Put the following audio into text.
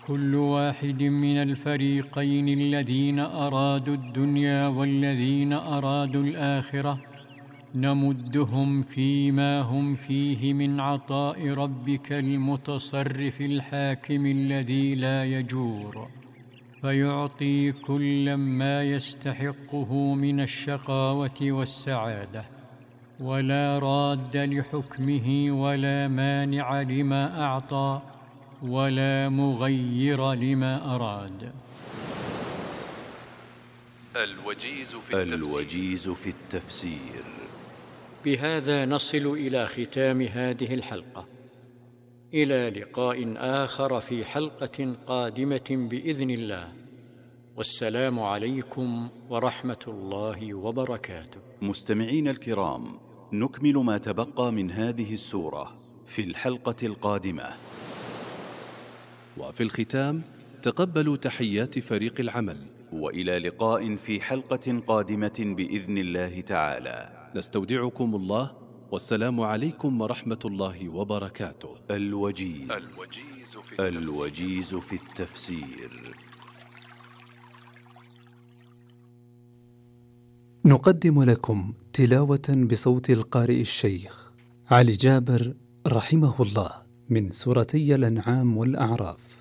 كل واحد من الفريقين الذين أرادوا الدنيا والذين أرادوا الآخرة نمدهم فيما هم فيه من عطاء ربك المتصرف الحاكم الذي لا يجور، فيعطي كلا ما يستحقه من الشقاوة والسعادة، ولا راد لحكمه ولا مانع لما أعطى ولا مغير لما أراد. الوجيز في التفسير. بهذا نصل إلى ختام هذه الحلقة، إلى لقاء آخر في حلقة قادمة بإذن الله، والسلام عليكم ورحمة الله وبركاته. مستمعين الكرام، نكمل ما تبقى من هذه السورة في الحلقة القادمة. وفي الختام تقبلوا تحيات فريق العمل، وإلى لقاء في حلقة قادمة بإذن الله تعالى. نستودعكم الله، والسلام عليكم ورحمة الله وبركاته. الوجيز في التفسير. نقدم لكم تلاوة بصوت القارئ الشيخ علي جابر رحمه الله من سورتي الأنعام والأعراف.